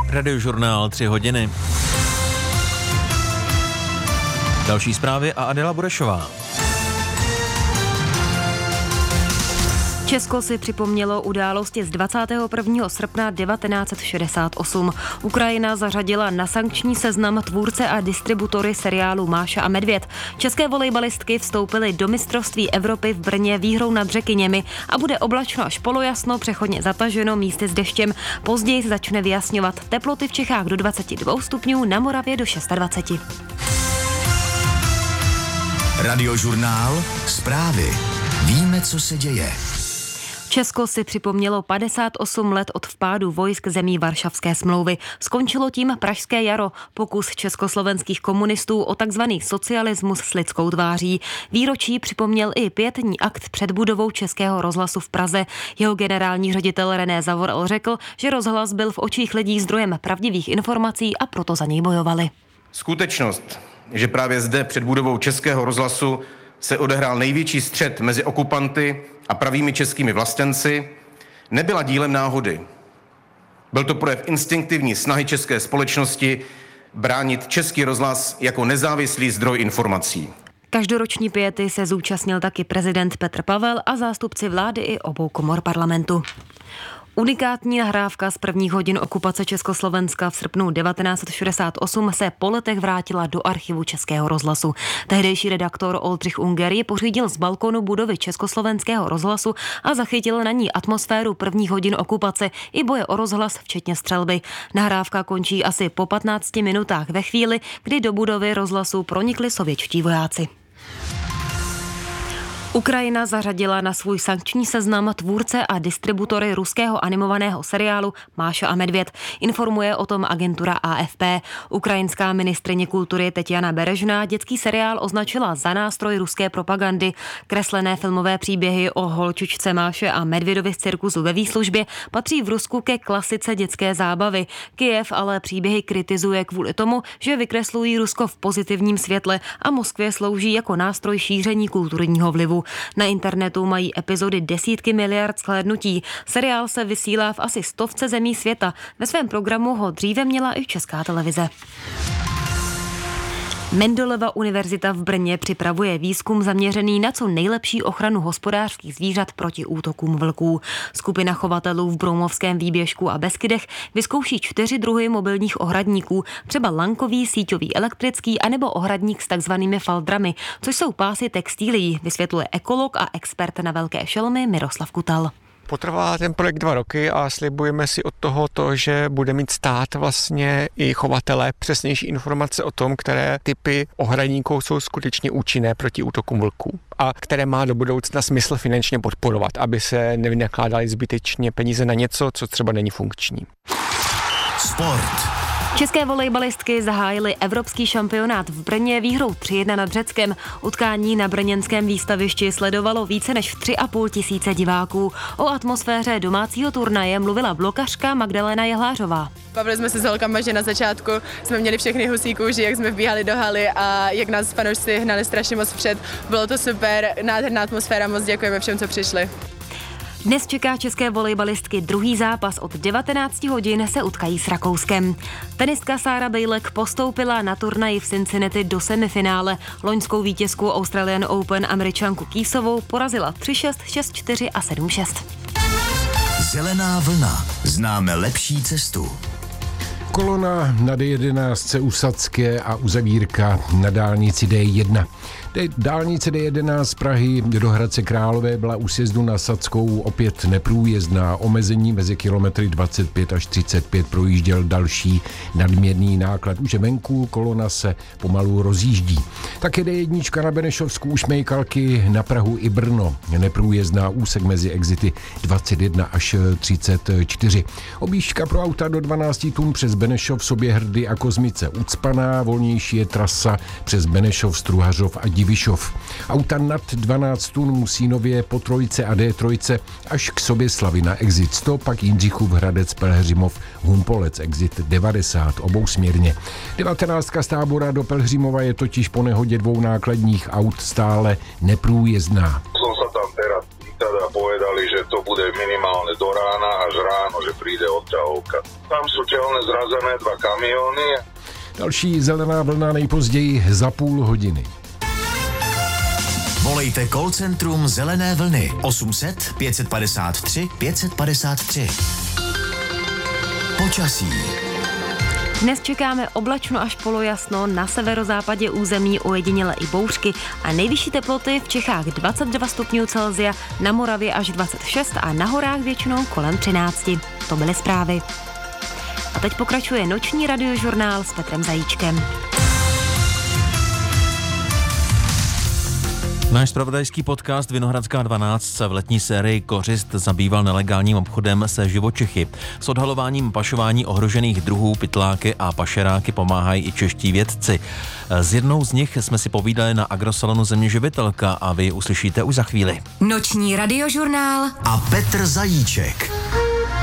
Radiožurnál 3 hodiny. Další zprávy a Adela Burešová. Česko si připomnělo události z 21. srpna 1968. Ukrajina zařadila na sankční seznam tvůrce a distributory seriálu Máša a Medvěd. České volejbalistky vstoupily do mistrovství Evropy v Brně výhrou nad Řekyněmi a bude oblačno až polojasno, přechodně zataženo, místy s deštěm. Později se začne vyjasňovat. Teploty v Čechách do 22 stupňů, na Moravě do 26. Radiožurnál, zprávy. Víme, co se děje. Česko si připomnělo 58 let od vpádu vojsk zemí Varšavské smlouvy. Skončilo tím Pražské jaro, pokus československých komunistů o takzvaný socialismus s lidskou tváří. Výročí připomněl i pietní akt před budovou Českého rozhlasu v Praze. Jeho generální ředitel René Zavoral řekl, že rozhlas byl v očích lidí zdrojem pravdivých informací a proto za něj bojovali. Skutečnost, že právě zde před budovou Českého rozhlasu se odehrál největší střet mezi okupanty a pravými českými vlastenci, nebyla dílem náhody. Byl to projev instinktivní snahy české společnosti bránit Český rozhlas jako nezávislý zdroj informací. Každoroční piety se zúčastnil taky prezident Petr Pavel a zástupci vlády i obou komor parlamentu. Unikátní nahrávka z prvních hodin okupace Československa v srpnu 1968 se po letech vrátila do archivu Českého rozhlasu. Tehdejší redaktor Oldřich Unger ji pořídil z balkonu budovy Československého rozhlasu a zachytil na ní atmosféru prvních hodin okupace i boje o rozhlas, včetně střelby. Nahrávka končí asi po 15 minutách ve chvíli, kdy do budovy rozhlasu pronikli sovětští vojáci. Ukrajina zařadila na svůj sankční seznam tvůrce a distributory ruského animovaného seriálu Máša a Medvěd. Informuje o tom agentura AFP. Ukrajinská ministryně kultury Tetiana Berežná dětský seriál označila za nástroj ruské propagandy. Kreslené filmové příběhy o holčičce Máše a Medvědovi z cirkusu ve výslužbě patří v Rusku ke klasice dětské zábavy. Kyjev ale příběhy kritizuje kvůli tomu, že vykreslují Rusko v pozitivním světle a Moskvě slouží jako nástroj šíření kulturního vlivu. Na internetu mají epizody desítky miliard shlédnutí. Seriál se vysílá v asi 100 zemí světa. Ve svém programu ho dříve měla i Česká televize. Mendelova univerzita v Brně připravuje výzkum zaměřený na co nejlepší ochranu hospodářských zvířat proti útokům vlků. Skupina chovatelů v Broumovském výběžku a Beskydech vyzkouší 4 druhy mobilních ohradníků, třeba lankový, síťový, elektrický anebo ohradník s takzvanými faldrami, což jsou pásy textilií, vysvětluje ekolog a expert na velké šelmy Miroslav Kutal. Potrvá ten projekt 2 roky a slibujeme si od toho to, že bude mít stát vlastně i chovatelé přesnější informace o tom, které typy ohradníků jsou skutečně účinné proti útokům vlků a které má do budoucna smysl finančně podporovat, aby se nevynakládaly zbytečně peníze na něco, co třeba není funkční. Sport. České volejbalistky zahájily evropský šampionát v Brně výhrou 3-1 nad Řeckem. Utkání na brněnském výstavišti sledovalo více než 3,5 tisíce diváků. O atmosféře domácího turnaje mluvila blokařka Magdalena Jehlářová. Bavili jsme se s holkama, že na začátku jsme měli všechny husí kůži, jak jsme vbíhali do haly a jak nás fanoušci hnali strašně moc vpřed. Bylo to super, nádherná atmosféra, moc děkujeme všem, co přišli. Dnes čeká české volejbalistky druhý zápas. Od 19 hodin se utkají s Rakouskem. Tenistka Sára Bejlek postoupila na turnaji v Cincinnati do semifinále. Loňskou vítězku Australian Open Američanku Kýsovou porazila 3-6, 6-4 a 7-6. Zelená vlna. Známe lepší cestu. Kolona na D11 u Sadské a uzavírka na dálnici D1. Dálnice D11 z Prahy do Hradce Králové byla u sjezdu na Sadskou opět neprůjezdná. Omezení mezi kilometry 25 až 35 projížděl další nadměrný náklad. Už venku kolona se pomalu rozjíždí. Také D1 na Benešovsku u Šmejkalky, na Prahu i Brno. Neprůjezdná úsek mezi exity 21 až 34. Objížďka pro auta do 12 tun přes Benešov, Soběhrdy a Kozmice ucpaná. Volnější je trasa přes Benešov, Struhařov a Divišov. Auta nad 12 tun musí nově po Trojce a D3 až k Soběslavi na exit 100, pak Jindřichův Hradec, Pelhřimov, Humpolec, exit 90, obousměrně. 19 z Tábora do Pelhřimova je totiž po nehodě 2 nákladních aut stále neprůjezdná. Som sa tam teraz teda povedali, že to bude minimálne do rána, až ráno, že príde odťahovka. Tam sú telné zrazené 2 kamiony. Další zelená vlna nejpozději za půl hodiny. Volejte call centrum Zelené vlny 800 553 553. Počasí. Dnes čekáme oblačno až polojasno, na severozápadě území ojediněle i bouřky a nejvyšší teploty v Čechách 22 stupňů Celsia, na Moravě až 26 a na horách většinou kolem 13. To byly zprávy. A teď pokračuje noční radiožurnál s Petrem Zajíčkem. Náš zpravodajský podcast Vinohradská 12 se v letní sérii Kořist zabýval nelegálním obchodem se živočichy. S odhalováním pašování ohrožených druhů pytláky a pašeráky pomáhají i čeští vědci. S jednou z nich jsme si povídali na agrosalonu Země živitelka a vy uslyšíte už za chvíli. Noční radiožurnál a Petr Zajíček.